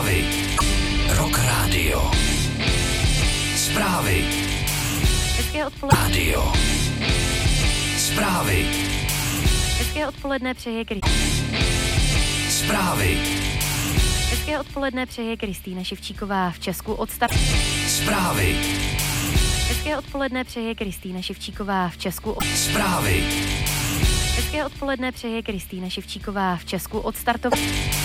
Zprávy. Rock Radio. Zprávy. Hezké odpoledne. Radio. Zprávy. Hezké odpoledne přeje Zprávy. Hezké odpoledne přeje Kristýna Ševčíková v Česku od startu. Zprávy. Hezké odpoledne přeje Kristýna Ševčíková v Česku od Zprávy. Hezké odpoledne přeje Kristýna Ševčíková v Česku odstartovala.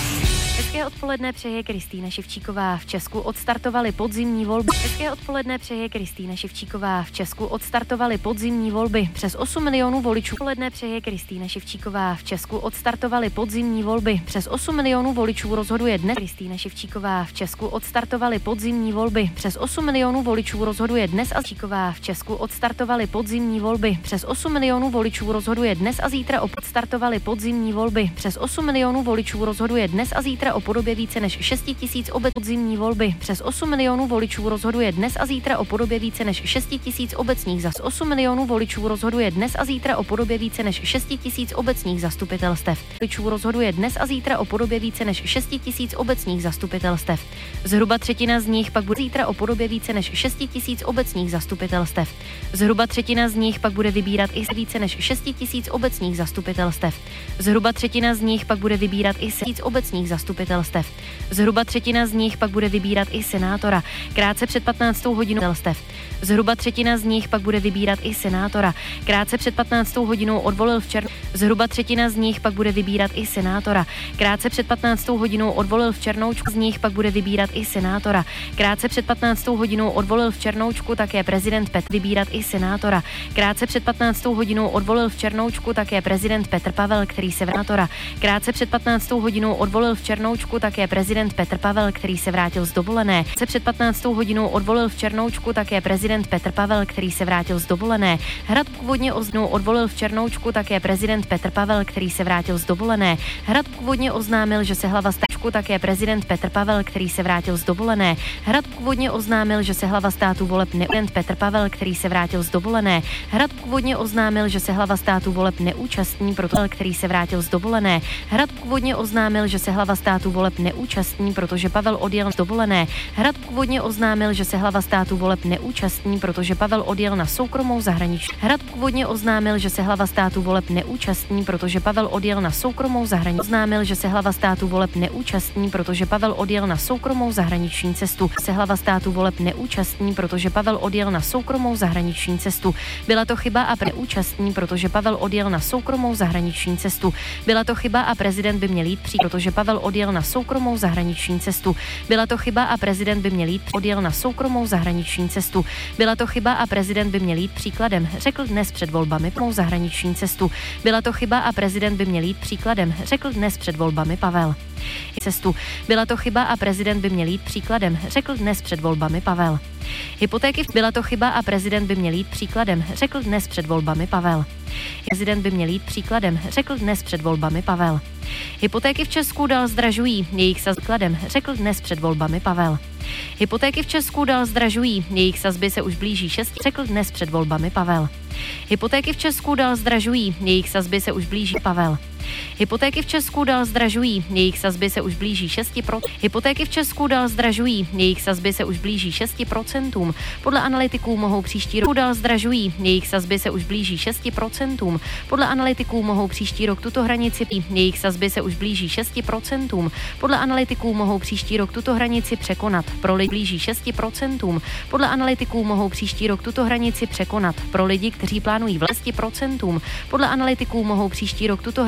Hezké odpoledne přeje Kristýna Ševčíková v Česku odstartovaly podzimní volby. Hezké odpoledne přeje Kristýna Ševčíková v Česku odstartovaly podzimní volby. Přes 8 milionů voličů. Odpoledne přeje Kristýna Ševčíková v Česku odstartovaly podzimní volby. Přes 8 milionů voličů rozhoduje dnes. Kristýna Ševčíková v Česku odstartovaly podzimní volby. Přes 8 milionů voličů rozhoduje dnes a Ševčíková v Česku odstartovaly podzimní volby. Přes 8 milionů voličů rozhoduje dnes a zítra odstartovaly podzimní volby. Přes 8 milionů voličů rozhoduje dnes a zítra o podobě více než 6 000 podzimní volby. Přes 8 milionů voličů rozhoduje dnes a zítra o podobě více než 6 000 obecních zas. 8 milionů voličů rozhoduje dnes a zítra o podobě více než 6 000 obecních zastupitelstev. Voličů rozhoduje dnes a zítra o podobě více než 6 000 obecních zastupitelstev. Zhruba třetina z nich pak bude zítra o podobě více než 6 000 obecních zastupitelstev. Zhruba třetina z nich pak bude vybírat i více než 6 000 obecních zastupitelstev. Zhruba třetina z nich pak bude vybírat i 1000 obecních zastupitelstev. Zhruba třetina z nich pak bude vybírat i senátora. Krátce před 15. hodinou Zhruba třetina z nich pak bude vybírat i senátora. Krátce před 15. hodinou odvolil v červnu. Zhruba třetina z nich pak bude vybírat i senátora. Krátce před 15. hodinou odvolil v Černoučku. Z nich pak bude vybírat i senátora. Krátce před 15. hodinou odvolil v Černoučku také prezident Petr vybírat i senátora. Krátce před 15. hodinou odvolil v Černoučku také prezident Petr Pavel, který se vrátil. Krátce před 15. hodinou odvolil v Černoučku také prezident Petr Pavel, který se vrátil z dovolené. Před 15. hodinou odvolil v Černoučku také prezident Petr Pavel, který se vrátil z dovolené. Hrad původně odvolil v Černoučku také prezident Petr Pavel, který se vrátil z dovolené. Hrad původně oznámil, že se hlava státu také prezident Petr Pavel, který se vrátil z dovolené. Hrad původně oznámil, že se hlava státu voleb prezident Petr Pavel, který se vrátil z dovolené. Hrad původně oznámil, že se hlava státu voleb neúčastní, protože který se vrátil z dovolené. Hrad původně oznámil, že se hlava státu voleb neúčastní, protože Pavel odjel z dovolené. Hrad původně oznámil, že se hlava státu voleb neúčastní, protože Pavel odjel na soukromou zahraniční. Hrad původně oznámil, že se hlava státu voleb neúčastní, protože Pavel odjel na soukromou zahraniční. Oznámil, že se hlava státu voleb neúčastní, protože Pavel odjel na soukromou zahraniční cestu. Se hlava státu voleb neúčastní, protože Pavel odjel na soukromou zahraniční cestu. Byla to chyba a neúčastní, protože Pavel odjel na soukromou zahraniční cestu. Byla to chyba a prezident by měl jít protože Pavel odjel na soukromou zahraniční cestu. Byla to chyba a prezident by měl jít odjel na soukromou zahraniční cestu. Byla to chyba a prezident by měl jít příkladem, řekl dnes před volbami mou zahraniční cestu. Byla to chyba a prezident by měl jít příkladem, řekl dnes před volbami Pavel. Cestu. Byla to chyba a prezident by měl jít příkladem, řekl dnes před volbami Pavel. Hypotéky. Byla to chyba a prezident by měl jít příkladem, řekl dnes před volbami Pavel. Prezident by měl jít příkladem, řekl dnes před volbami Pavel. Hypotéky v Česku dál zdražují, jejich sazbě řekl dnes před volbami Pavel. Hypotéky v Česku dál zdražují, jejich sazby se už blíží 6, řekl dnes před volbami Pavel. Hypotéky v Česku dál zdražují, jejich sazby se už blíží Pavel. Hypotéky v Česku dál zdražují, jejich sazby se už blíží 6%. Hypotéky v Česku dál zdražují, jejich sazby se už blíží 6%. Podle analytiků mohou příští rok dál zdražují, jejich sazby se už blíží 6%. Podle analytiků mohou příští rok tuto hranici, jejich sazby se už blíží 6%. Podle analytiků mohou příští rok tuto hranici překonat. Pro lidi blíží 6%. Podle analytiků mohou příští rok tuto hranici překonat. Pro lidi, kteří plánují 10%. Podle analytiků mohou příští rok tuto